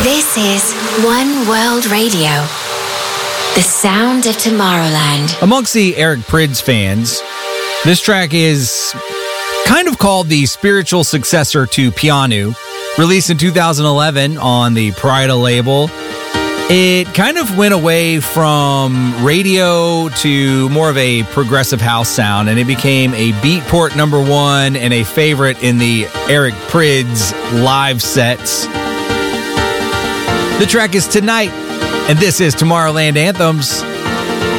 This is One World Radio, the sound of Tomorrowland. Amongst the Eric Prydz fans, this track is kind of called the spiritual successor to Pianu. Released in 2011 on the Prida label, it kind of went away from radio to more of a progressive house sound, and it became a Beatport #1 and a favorite in the Eric Prydz live sets. The track is Tonight, and this is Tomorrowland Anthems.